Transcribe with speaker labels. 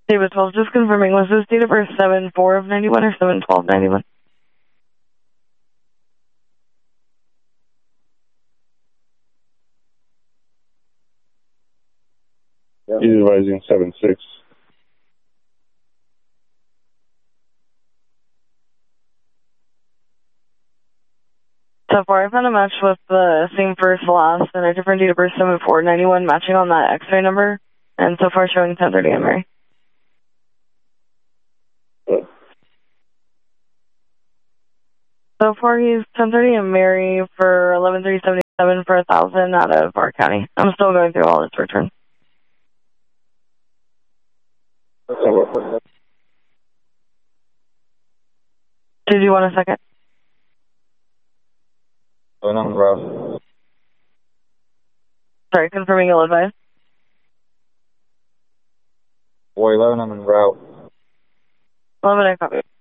Speaker 1: David 12, just confirming, was this date of birth 7/4 of 91 or 7/12/91?
Speaker 2: He's advising 7/6.
Speaker 1: So far, I found a match with the same first last and a different date of birth 7/4/91 matching on that X-ray number, and so far showing 10:30 on Mary. So far, he's 10:30 and Mary for 11/3/77 for 1,000 out of our county. I'm still going through all this return. Did you want a second?
Speaker 2: Going on the route.
Speaker 1: Sorry, confirming you'll advise.
Speaker 2: Boy, 11, I'm en route.
Speaker 1: 11, I copy.